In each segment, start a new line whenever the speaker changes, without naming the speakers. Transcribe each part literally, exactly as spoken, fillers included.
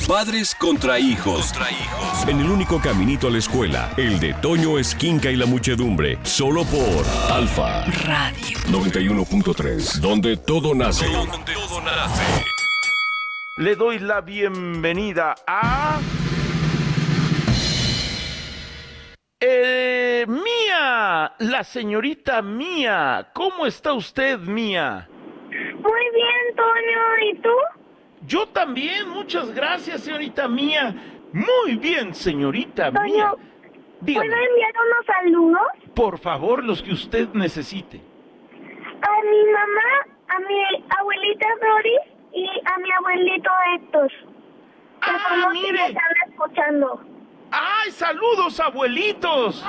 Padres contra hijos. Contra hijos.
En el único caminito a la escuela, el de Toño Esquinca y la muchedumbre. Solo por Alfa
Radio
noventa y uno punto tres, donde todo nace.
Donde todo nace.
Le doy la bienvenida a... Eh, Mía, la señorita Mía. ¿Cómo está usted, Mía?
Muy bien, Toño. ¿Y tú?
Yo también, muchas gracias, señorita Mía. Muy bien, señorita
Toño,
Mía. Dígame,
¿puedo enviar unos saludos?
por favor, los que usted necesite.
A mi mamá, a mi abuelita Doris y a mi abuelito Héctor. Que
¡Ah,
son los que
mire!
me están escuchando.
¡Ay, saludos, abuelitos!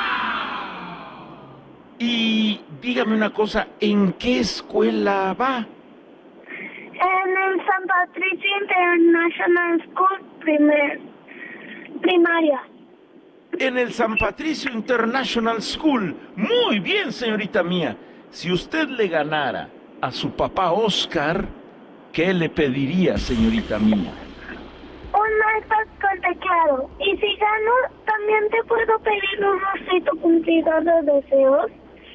Y dígame una cosa, ¿en qué escuela va?
En el San Patricio International School primer, primaria.
En el San Patricio International School. Muy bien, señorita Mía. Si usted le ganara a su papá Oscar, ¿qué le pediría, señorita Mía?
Un iPad con teclado. Y si gano, ¿también te puedo pedir un osito cumplidor de deseos?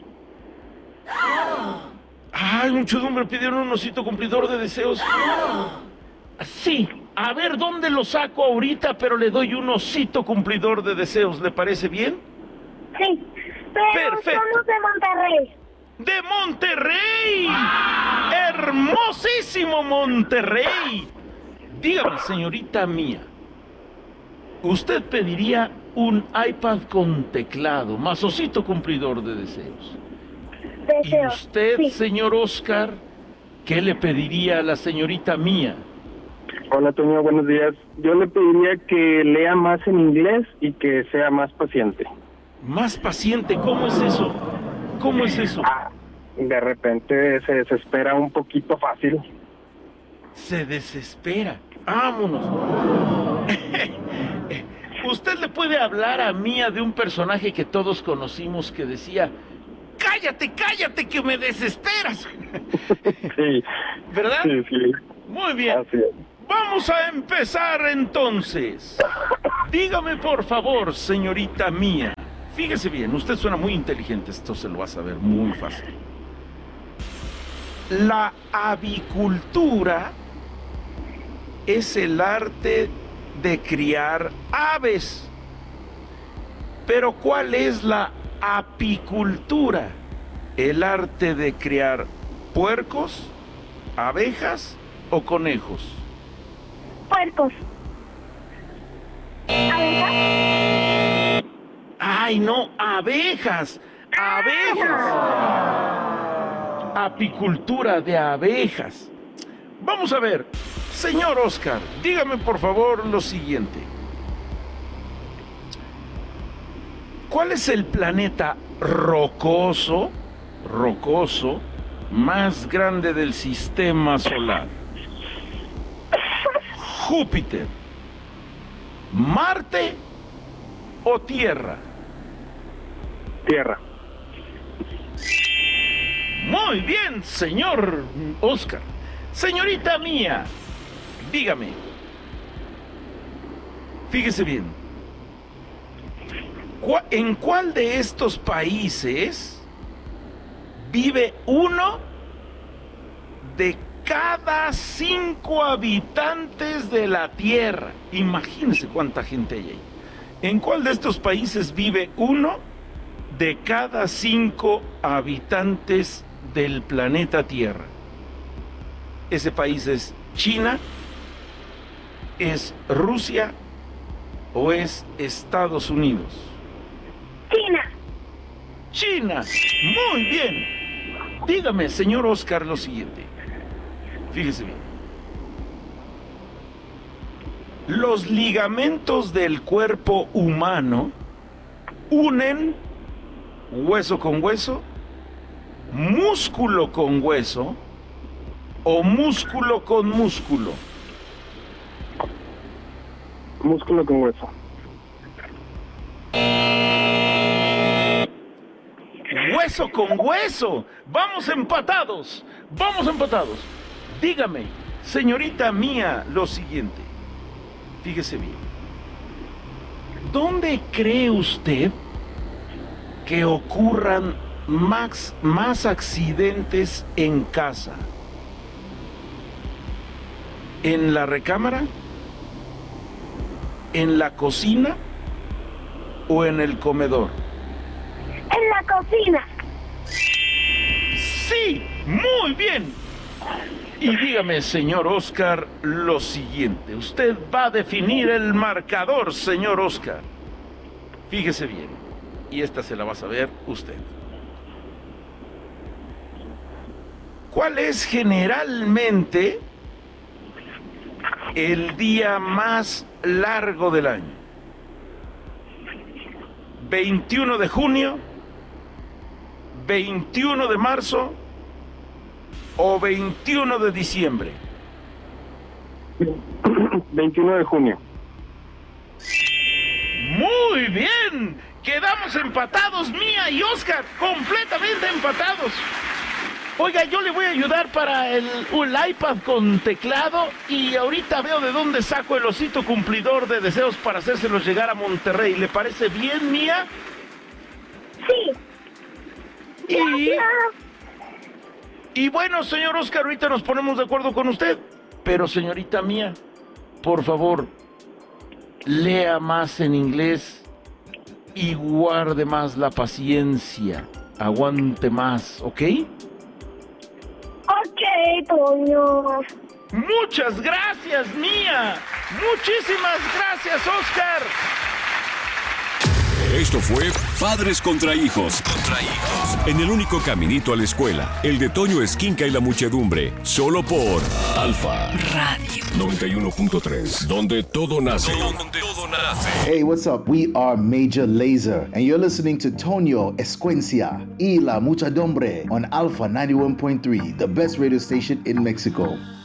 Ay, muchedumbre, pidieron un osito cumplidor de deseos. Sí, a ver dónde lo saco ahorita, pero le doy un osito cumplidor de deseos. ¿Le parece bien?
Sí, pero
Perfecto.
somos de Monterrey.
¡De Monterrey! ¡Hermosísimo Monterrey! Dígame, señorita Mía, ¿usted pediría un iPad con teclado, más osito cumplidor de deseos? ¿Y
Deseos.
usted,
Sí.
señor Oscar, qué le pediría a la señorita Mía?
Hola, Toño, buenos días. Yo le pediría que lea más en inglés y que sea más paciente.
Más paciente, ¿cómo es eso? ¿Cómo es eso?
Ah, de repente se desespera un poquito fácil.
Se desespera. ¡Vámonos! Usted le puede hablar a Mía de un personaje que todos conocimos que decía: ¡cállate, cállate, que me desesperas!
Sí.
¿Verdad?
Sí, sí.
Muy bien.
Así es.
Vamos a empezar entonces. Dígame, por favor, señorita Mía. Fíjese bien, usted suena muy inteligente, esto se lo va a saber muy fácil. La avicultura es el arte de criar aves. Pero ¿cuál es la apicultura? El arte de criar puercos, abejas o conejos.
Puercos. ¿Abejas?
¡Ay, no! ¡Abejas! ¡Abejas! Apicultura de abejas. Vamos a ver, señor Oscar, dígame por favor lo siguiente. ¿Cuál es el planeta rocoso, rocoso, más grande del sistema solar? ¿Júpiter, Marte o Tierra?
Tierra.
Muy bien, señor Oscar. Señorita Mía, dígame. Fíjese bien. ¿Cuá- ¿En cuál de estos países vive uno de cada cinco habitantes de la Tierra? Imagínese cuánta gente hay ahí. ¿En cuál de estos países vive uno de cada cinco habitantes del planeta Tierra? Ese país es China, es Rusia o es Estados Unidos.
China.
China. Muy bien. Dígame, señor Oscar, lo siguiente. Fíjese bien. Los ligamentos del cuerpo humano unen hueso con hueso, músculo con hueso o músculo con músculo.
Músculo con hueso.
Hueso con hueso. Vamos empatados. Vamos empatados. Dígame, señorita Mía, lo siguiente. Fíjese bien. ¿Dónde cree usted que ocurran más, más accidentes en casa? ¿En la recámara? ¿En la cocina? ¿O en el comedor?
En la cocina.
Sí, muy bien. Y dígame, señor Oscar, lo siguiente. Usted va a definir el marcador, señor Oscar. Fíjese bien. Y esta se la va a saber usted. ¿Cuál es generalmente el día más largo del año? ¿veintiuno de junio? ¿veintiuno de marzo? ¿O veintiuno de diciembre?
veintiuno de junio.
Muy bien. Quedamos empatados, Mía y Oscar, completamente empatados. Oiga, yo le voy a ayudar para el, el iPad con teclado y ahorita veo de dónde saco el osito cumplidor de deseos para hacérselos llegar a Monterrey. ¿Le parece bien, Mía?
Sí.
Y, y bueno, señor Oscar, ahorita nos ponemos de acuerdo con usted. Pero, señorita Mía, por favor, lea más en inglés y guarde más la paciencia. Aguante más, ¿ok?
Ok, Toño.
Muchas gracias, Mía. Muchísimas gracias, Oscar.
Esto fue
Padres contra hijos. Contra hijos.
En el único caminito a la escuela, el de Toño Esquinca y la muchedumbre, solo por Alfa
Radio
noventa y uno punto tres, donde todo nace.
Donde todo nace.
Hey, what's up? We are Major Lazer, and you're listening to Tonio Esquencia y La Muchedumbre on Alpha ninety-one point three, the best radio station in Mexico.